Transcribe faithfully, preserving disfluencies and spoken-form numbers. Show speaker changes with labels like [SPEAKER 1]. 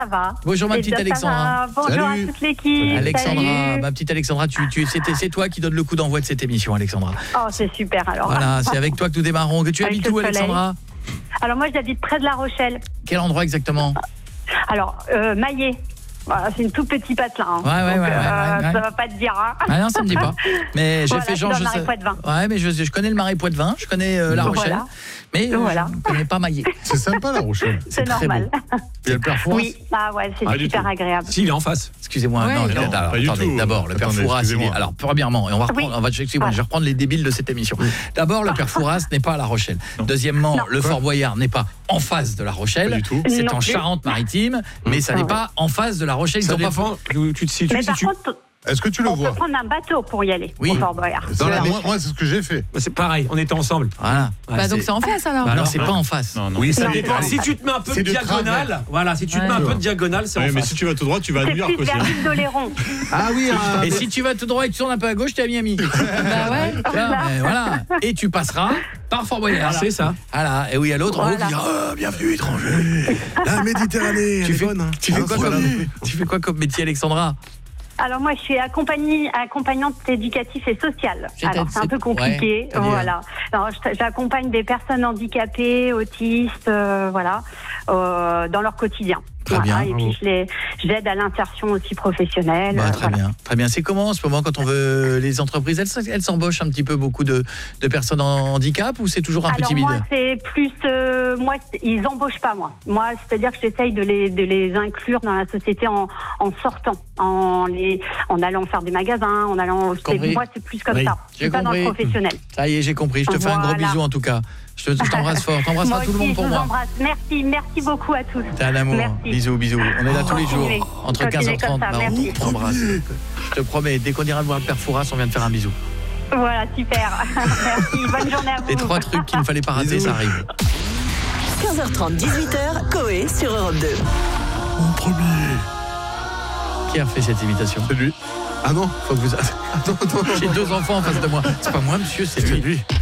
[SPEAKER 1] Ça va.
[SPEAKER 2] Bonjour ma
[SPEAKER 1] Eh
[SPEAKER 2] petite
[SPEAKER 1] bien, ça
[SPEAKER 2] Alexandra.
[SPEAKER 1] va. Bonjour
[SPEAKER 3] Salut.
[SPEAKER 1] à toute l'équipe.
[SPEAKER 2] Alexandra,
[SPEAKER 1] Salut.
[SPEAKER 2] ma petite Alexandra, tu, tu, c'était- c'est toi qui donne le coup d'envoi de cette émission, Alexandra.
[SPEAKER 1] Oh, c'est super alors.
[SPEAKER 2] Voilà, c'est avec toi que nous démarrons. Que tu
[SPEAKER 1] Avec
[SPEAKER 2] habites
[SPEAKER 1] le
[SPEAKER 2] où,
[SPEAKER 1] soleil.
[SPEAKER 2] Alexandra?
[SPEAKER 1] Alors moi, j'habite près de La Rochelle.
[SPEAKER 2] Quel endroit exactement?
[SPEAKER 1] Alors, euh, Maillet. Voilà, c'est une toute petite patelin. Hein.
[SPEAKER 2] Ouais, ouais,
[SPEAKER 1] Donc,
[SPEAKER 2] ouais, ouais,
[SPEAKER 1] euh,
[SPEAKER 2] ouais, ouais.
[SPEAKER 1] Ça va pas te dire. Hein.
[SPEAKER 2] Ah non, ça me dit pas. Mais j'ai
[SPEAKER 1] Voilà,
[SPEAKER 2] fait
[SPEAKER 1] c'est
[SPEAKER 2] genre.
[SPEAKER 1] dans
[SPEAKER 2] Je
[SPEAKER 1] le Marais
[SPEAKER 2] sais-
[SPEAKER 1] Poitevin.
[SPEAKER 2] Ouais, mais je, je connais le Marais Poitevin, je connais euh, La Rochelle.
[SPEAKER 1] Voilà.
[SPEAKER 2] Mais euh,
[SPEAKER 1] Voilà.
[SPEAKER 2] je ne connais pas Maillet.
[SPEAKER 3] C'est sympa, La Rochelle.
[SPEAKER 1] C'est
[SPEAKER 2] très
[SPEAKER 1] normal.
[SPEAKER 3] Il y a le père Fouras.
[SPEAKER 1] Oui, ah ouais, c'est
[SPEAKER 4] Pas du
[SPEAKER 1] super
[SPEAKER 4] tout.
[SPEAKER 1] agréable.
[SPEAKER 4] Si, il est en face.
[SPEAKER 2] Excusez-moi,
[SPEAKER 5] Ouais,
[SPEAKER 2] non,
[SPEAKER 5] non,
[SPEAKER 2] alors,
[SPEAKER 3] pas du
[SPEAKER 2] attendez,
[SPEAKER 3] tout.
[SPEAKER 2] d'abord, le père
[SPEAKER 3] Attendez,
[SPEAKER 2] Fouras, il est-
[SPEAKER 3] excusez-moi.
[SPEAKER 2] alors, premièrement, et on va reprendre,
[SPEAKER 1] Oui.
[SPEAKER 2] on va, excusez-moi, je vais reprendre les débiles de cette émission. D'abord, le père Fouras n'est pas à La Rochelle. Deuxièmement,
[SPEAKER 1] Non.
[SPEAKER 2] le Fort Boyard n'est pas en face de La Rochelle.
[SPEAKER 3] Pas du tout.
[SPEAKER 2] C'est
[SPEAKER 1] Non
[SPEAKER 2] en
[SPEAKER 1] plus.
[SPEAKER 2] Charente-Maritime, mais ça n'est pas en face de La Rochelle. Ils
[SPEAKER 4] Ça
[SPEAKER 2] ont pas
[SPEAKER 4] dépend où tu te situes.
[SPEAKER 1] Mais
[SPEAKER 4] Si
[SPEAKER 1] par
[SPEAKER 4] tu...
[SPEAKER 1] contre,
[SPEAKER 3] Est-ce que tu le
[SPEAKER 1] on peut
[SPEAKER 3] vois?
[SPEAKER 1] prendre un bateau pour y aller
[SPEAKER 2] Oui.
[SPEAKER 1] au Fort Boyard.
[SPEAKER 3] C'est-
[SPEAKER 4] la-
[SPEAKER 3] Moi, moi, c'est ce que j'ai fait.
[SPEAKER 4] Bah, c'est pareil, on était ensemble.
[SPEAKER 2] Voilà.
[SPEAKER 4] Ouais,
[SPEAKER 5] Bah, donc
[SPEAKER 4] c'est-
[SPEAKER 5] c'est en face alors.
[SPEAKER 2] Bah non,
[SPEAKER 4] non,
[SPEAKER 2] c'est
[SPEAKER 4] non.
[SPEAKER 2] pas en face.
[SPEAKER 6] Non, non.
[SPEAKER 4] Oui, ça
[SPEAKER 1] Non,
[SPEAKER 4] dépend.
[SPEAKER 1] c'est-
[SPEAKER 4] Si tu te mets un peu
[SPEAKER 3] c'est
[SPEAKER 4] de
[SPEAKER 3] de
[SPEAKER 4] diagonale,
[SPEAKER 3] travers.
[SPEAKER 4] voilà, si tu te
[SPEAKER 5] Ouais.
[SPEAKER 4] mets un peu de diagonale, c'est en
[SPEAKER 6] Oui, mais
[SPEAKER 4] face.
[SPEAKER 6] si tu vas tout droit, tu vas à
[SPEAKER 1] C'est
[SPEAKER 6] New York
[SPEAKER 1] plus
[SPEAKER 6] aussi.
[SPEAKER 1] vers l'île d'Oléron.
[SPEAKER 4] Ah oui,
[SPEAKER 2] Et si tu vas tout droit et que tu tournes un peu à gauche, t'es à Miami.
[SPEAKER 5] Bah ouais.
[SPEAKER 2] Voilà, mais voilà. Et tu passeras par Fort Boyard.
[SPEAKER 4] c'est ça.
[SPEAKER 2] Voilà. Et oui, à l'autre, en haut,
[SPEAKER 1] Voilà.
[SPEAKER 2] qui dit oh, bienvenue étranger.
[SPEAKER 3] La Méditerranée,
[SPEAKER 2] Tu
[SPEAKER 3] elle est
[SPEAKER 2] fais,
[SPEAKER 3] bonne. hein.
[SPEAKER 2] tu, fais
[SPEAKER 3] Ah,
[SPEAKER 2] quoi
[SPEAKER 3] voilà.
[SPEAKER 2] comme, tu fais quoi comme métier, Alexandra?
[SPEAKER 1] Alors moi, je suis accompagnée, accompagnante éducative et sociale.
[SPEAKER 2] C'est-
[SPEAKER 1] Alors c'est un
[SPEAKER 2] c'est-
[SPEAKER 1] peu compliqué,
[SPEAKER 2] ouais, c'est-à-dire
[SPEAKER 1] voilà. Alors je- j'accompagne des personnes handicapées, autistes, euh, voilà, euh, dans leur quotidien.
[SPEAKER 2] Très
[SPEAKER 1] Voilà.
[SPEAKER 2] bien.
[SPEAKER 1] Et puis je les, j'aide à l'insertion aussi professionnelle.
[SPEAKER 2] Bah,
[SPEAKER 1] euh,
[SPEAKER 2] très
[SPEAKER 1] voilà.
[SPEAKER 2] bien, très bien. C'est comment en ce moment quand on veut les entreprises, elles, elles s'embauchent un petit peu beaucoup de, de personnes en handicap ou c'est toujours un peu
[SPEAKER 1] Alors
[SPEAKER 2] timide?
[SPEAKER 1] moi, c'est plus, euh, moi, c'est- ils embauchent pas moi. Moi, c'est-à-dire que j'essaye de les, de les inclure dans la société en, en sortant, en les, en allant faire des magasins, en allant. c'est-
[SPEAKER 2] Compris.
[SPEAKER 1] Moi, c'est plus comme
[SPEAKER 2] Oui,
[SPEAKER 1] ça.
[SPEAKER 2] j'ai
[SPEAKER 1] C'est pas dans le
[SPEAKER 2] compris.
[SPEAKER 1] professionnel.
[SPEAKER 2] Ça y est, j'ai compris. Je te fais un gros
[SPEAKER 1] Voilà.
[SPEAKER 2] bisou en tout cas. Je te- je t'embrasse fort. T'embrasseras
[SPEAKER 1] Moi
[SPEAKER 2] tout le
[SPEAKER 1] aussi,
[SPEAKER 2] monde pour
[SPEAKER 1] je vous
[SPEAKER 2] moi.
[SPEAKER 1] embrasse. Merci, merci beaucoup à tous.
[SPEAKER 2] T'es un amour.
[SPEAKER 1] Merci.
[SPEAKER 2] Bisous, bisous. On est là tous les jours.
[SPEAKER 1] Continuez.
[SPEAKER 2] Entre quinze heures
[SPEAKER 1] Continuez comme
[SPEAKER 2] trente.
[SPEAKER 1] ça,
[SPEAKER 2] bah, on
[SPEAKER 1] merci.
[SPEAKER 2] t'embrasse. Je te promets, dès qu'on ira voir le père Fouras, on vient de faire un bisou.
[SPEAKER 1] Voilà, super. Merci. Bonne journée à vous.
[SPEAKER 2] Les trois trucs qu'il ne fallait pas rater, ça arrive.
[SPEAKER 7] quinze heures trente, dix-huit heures, Coé sur Europe deux.
[SPEAKER 3] Mon premier.
[SPEAKER 2] Qui a fait cette imitation?
[SPEAKER 3] C'est lui. Ah non.
[SPEAKER 2] Faut que vous.
[SPEAKER 3] Attends, attends.
[SPEAKER 2] J'ai deux enfants en face de moi. C'est pas moi, monsieur, c'est lui.